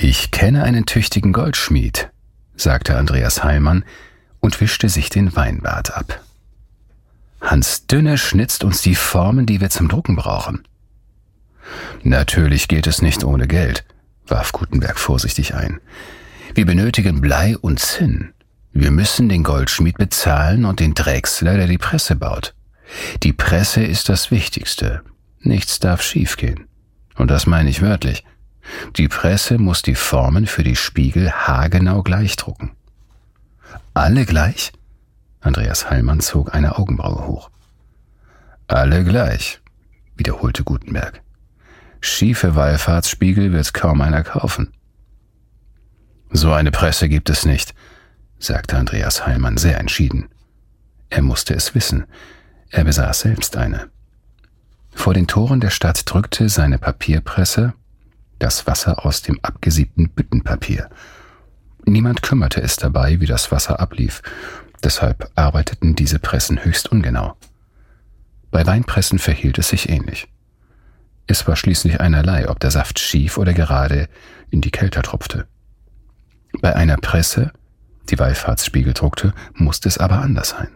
»Ich kenne einen tüchtigen Goldschmied«, sagte Andreas Heilmann und wischte sich den Weinbart ab. »Hans Dünne schnitzt uns die Formen, die wir zum Drucken brauchen.« »Natürlich geht es nicht ohne Geld«, warf Gutenberg vorsichtig ein. »Wir benötigen Blei und Zinn. Wir müssen den Goldschmied bezahlen und den Drechsler, der die Presse baut. Die Presse ist das Wichtigste. Nichts darf schiefgehen. Und das meine ich wörtlich. Die Presse muss die Formen für die Spiegel haargenau gleich drucken.« »Alle gleich?« Andreas Heilmann zog eine Augenbraue hoch. »Alle gleich«, wiederholte Gutenberg. »Schiefe Wallfahrtsspiegel wird kaum einer kaufen.« »So eine Presse gibt es nicht«, sagte Andreas Heilmann sehr entschieden. Er musste es wissen. Er besaß selbst eine. Vor den Toren der Stadt drückte seine Papierpresse das Wasser aus dem abgesiebten Büttenpapier. Niemand kümmerte es dabei, wie das Wasser ablief. Deshalb arbeiteten diese Pressen höchst ungenau. Bei Weinpressen verhielt es sich ähnlich. Es war schließlich einerlei, ob der Saft schief oder gerade in die Kelter tropfte. Bei einer Presse, die Wallfahrtsspiegel druckte, musste es aber anders sein.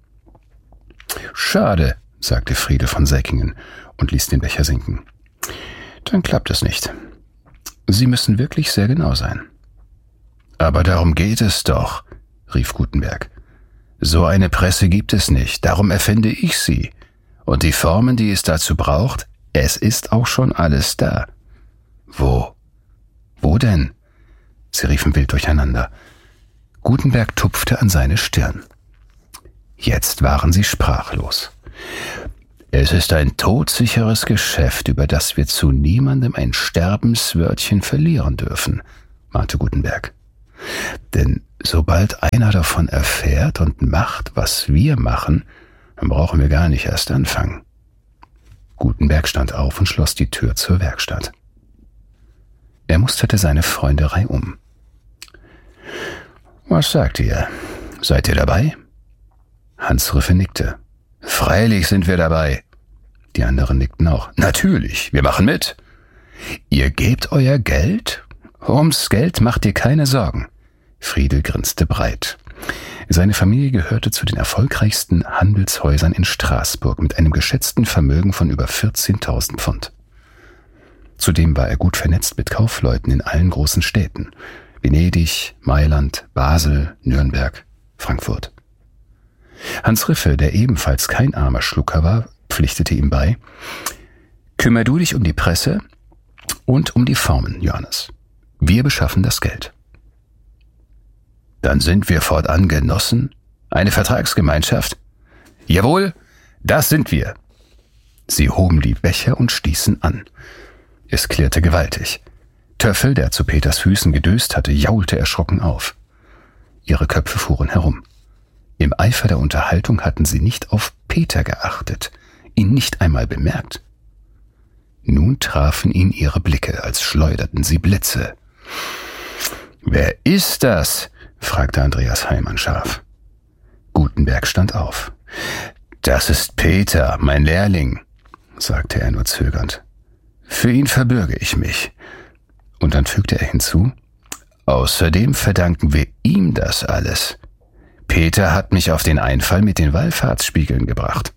»Schade«, sagte Friedel von Säckingen und ließ den Becher sinken. »Dann klappt es nicht. Sie müssen wirklich sehr genau sein.« »Aber darum geht es doch«, rief Gutenberg. »So eine Presse gibt es nicht, darum erfinde ich sie. Und die Formen, die es dazu braucht, es ist auch schon alles da.« »Wo? Wo denn?« Sie riefen wild durcheinander. Gutenberg tupfte an seine Stirn. Jetzt waren sie sprachlos. »Es ist ein todsicheres Geschäft, über das wir zu niemandem ein Sterbenswörtchen verlieren dürfen«, mahnte Gutenberg. »Denn sobald einer davon erfährt und macht, was wir machen, dann brauchen wir gar nicht erst anfangen.« Gutenberg stand auf und schloss die Tür zur Werkstatt. Er musterte seine Freunderei um. »Was sagt ihr? Seid ihr dabei?« Hans Rüffe nickte. »Freilich sind wir dabei.« Die anderen nickten auch. »Natürlich, wir machen mit.« »Ihr gebt euer Geld? Ums Geld macht ihr keine Sorgen.« Friedel grinste breit. Seine Familie gehörte zu den erfolgreichsten Handelshäusern in Straßburg mit einem geschätzten Vermögen von über 14.000 Pfund. Zudem war er gut vernetzt mit Kaufleuten in allen großen Städten: Venedig, Mailand, Basel, Nürnberg, Frankfurt. Hans Riffe, der ebenfalls kein armer Schlucker war, pflichtete ihm bei: »Kümmer du dich um die Presse und um die Formen, Johannes. Wir beschaffen das Geld.« »Dann sind wir fortan Genossen? Eine Vertragsgemeinschaft?« »Jawohl, das sind wir.« Sie hoben die Becher und stießen an. Es klirrte gewaltig. Töffel, der zu Peters Füßen gedöst hatte, jaulte erschrocken auf. Ihre Köpfe fuhren herum. Im Eifer der Unterhaltung hatten sie nicht auf Peter geachtet, ihn nicht einmal bemerkt. Nun trafen ihn ihre Blicke, als schleuderten sie Blitze. »Wer ist das?« fragte Andreas Heilmann scharf. Gutenberg stand auf. »Das ist Peter, mein Lehrling«, sagte er nur zögernd. »Für ihn verbürge ich mich.« Und dann fügte er hinzu: »Außerdem verdanken wir ihm das alles. Peter hat mich auf den Einfall mit den Wallfahrtsspiegeln gebracht.«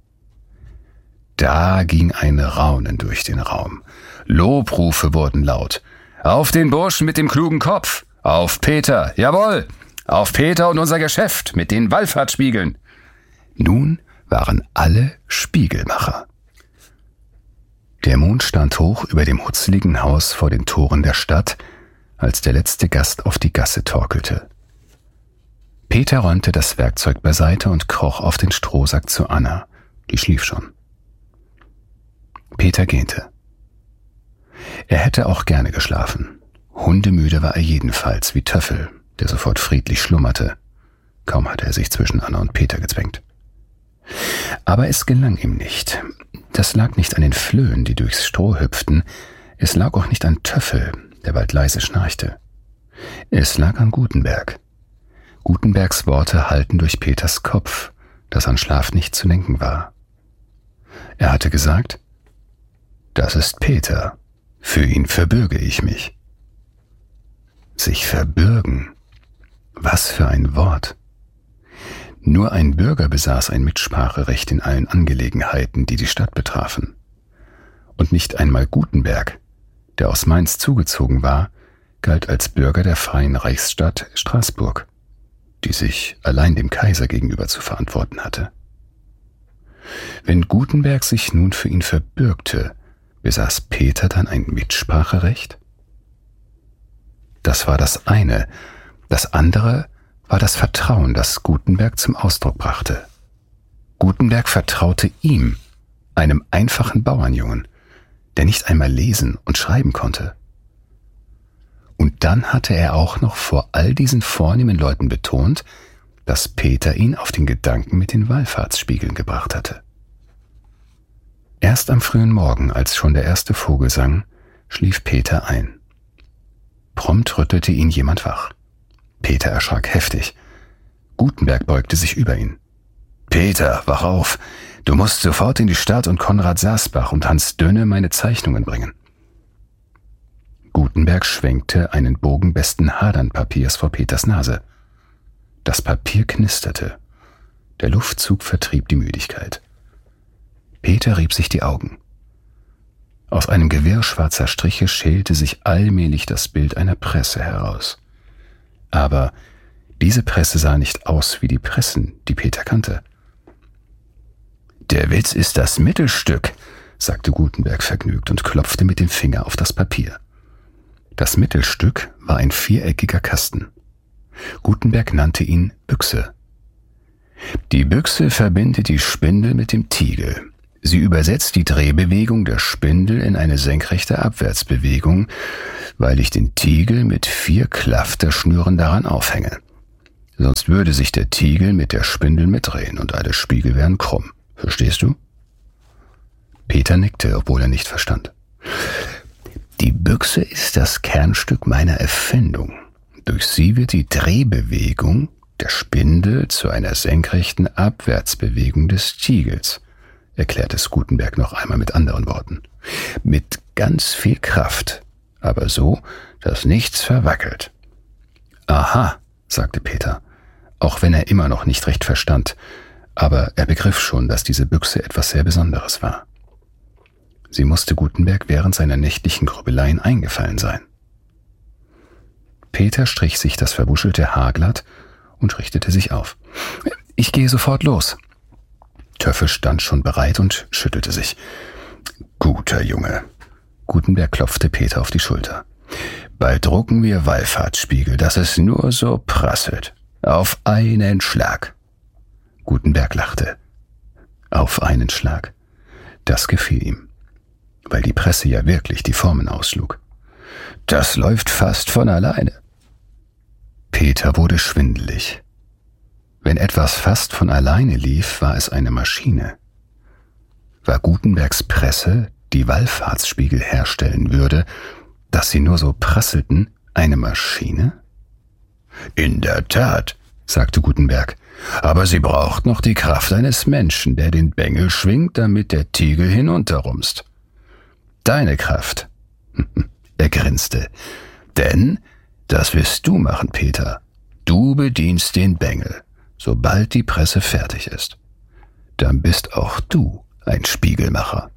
Da ging ein Raunen durch den Raum. Lobrufe wurden laut. »Auf den Burschen mit dem klugen Kopf! Auf Peter! Jawohl! Auf Peter und unser Geschäft mit den Wallfahrtsspiegeln!« Nun waren alle Spiegelmacher. Der Mond stand hoch über dem hutzeligen Haus vor den Toren der Stadt, als der letzte Gast auf die Gasse torkelte. Peter räumte das Werkzeug beiseite und kroch auf den Strohsack zu Anna. Die schlief schon. Peter gähnte. Er hätte auch gerne geschlafen. Hundemüde war er jedenfalls, wie Töffel, der sofort friedlich schlummerte. Kaum hatte er sich zwischen Anna und Peter gezwängt. Aber es gelang ihm nicht. Das lag nicht an den Flöhen, die durchs Stroh hüpften. Es lag auch nicht an Töffel, der bald leise schnarchte. Es lag an Gutenberg. Gutenbergs Worte hallten durch Peters Kopf, das an Schlaf nicht zu denken war. Er hatte gesagt: »Das ist Peter. Für ihn verbürge ich mich.« Sich verbürgen. Was für ein Wort. Nur ein Bürger besaß ein Mitspracherecht in allen Angelegenheiten, die die Stadt betrafen. Und nicht einmal Gutenberg, der aus Mainz zugezogen war, galt als Bürger der freien Reichsstadt Straßburg, die sich allein dem Kaiser gegenüber zu verantworten hatte. Wenn Gutenberg sich nun für ihn verbürgte, besaß Peter dann ein Mitspracherecht? Das war das eine. Das andere war das Vertrauen, das Gutenberg zum Ausdruck brachte. Gutenberg vertraute ihm, einem einfachen Bauernjungen, der nicht einmal lesen und schreiben konnte. Und dann hatte er auch noch vor all diesen vornehmen Leuten betont, dass Peter ihn auf den Gedanken mit den Wallfahrtsspiegeln gebracht hatte. Erst am frühen Morgen, als schon der erste Vogel sang, schlief Peter ein. Prompt rüttelte ihn jemand wach. Peter erschrak heftig. Gutenberg beugte sich über ihn. »Peter, wach auf! Du musst sofort in die Stadt und Konrad Sasbach und Hans Dönne meine Zeichnungen bringen.« Gutenberg schwenkte einen Bogen besten Hadernpapiers vor Peters Nase. Das Papier knisterte. Der Luftzug vertrieb die Müdigkeit. Peter rieb sich die Augen. Aus einem Gewirr schwarzer Striche schälte sich allmählich das Bild einer Presse heraus. Aber diese Presse sah nicht aus wie die Pressen, die Peter kannte. »Der Witz ist das Mittelstück«, sagte Gutenberg vergnügt und klopfte mit dem Finger auf das Papier. Das Mittelstück war ein viereckiger Kasten. Gutenberg nannte ihn Büchse. »Die Büchse verbindet die Spindel mit dem Tiegel. Sie übersetzt die Drehbewegung der Spindel in eine senkrechte Abwärtsbewegung, weil ich den Tiegel mit 4 Klafterschnüren daran aufhänge. Sonst würde sich der Tiegel mit der Spindel mitdrehen und alle Spiegel wären krumm. Verstehst du?« Peter nickte, obwohl er nicht verstand. »Die Büchse ist das Kernstück meiner Erfindung. Durch sie wird die Drehbewegung der Spindel zu einer senkrechten Abwärtsbewegung des Tiegels«, erklärte es Gutenberg noch einmal mit anderen Worten. »Mit ganz viel Kraft, aber so, dass nichts verwackelt.« »Aha«, sagte Peter, auch wenn er immer noch nicht recht verstand, aber er begriff schon, dass diese Büchse etwas sehr Besonderes war. Sie musste Gutenberg während seiner nächtlichen Grübeleien eingefallen sein. Peter strich sich das verwuschelte Haar glatt und richtete sich auf. »Ich gehe sofort los.« Töffel stand schon bereit und schüttelte sich. »Guter Junge.« Gutenberg klopfte Peter auf die Schulter. »Bald drucken wir Wallfahrtsspiegel, dass es nur so prasselt. Auf einen Schlag.« Gutenberg lachte. Auf einen Schlag. Das gefiel ihm, weil die Presse ja wirklich die Formen ausschlug. »Das läuft fast von alleine.« Peter wurde schwindelig. Wenn etwas fast von alleine lief, war es eine Maschine. War Gutenbergs Presse, die Wallfahrtsspiegel herstellen würde, dass sie nur so prasselten, eine Maschine? »In der Tat«, sagte Gutenberg, »aber sie braucht noch die Kraft eines Menschen, der den Bengel schwingt, damit der Tiegel hinunterrumst. Deine Kraft.« Er grinste. »Denn das wirst du machen, Peter. Du bedienst den Bengel, sobald die Presse fertig ist. Dann bist auch du ein Spiegelmacher.«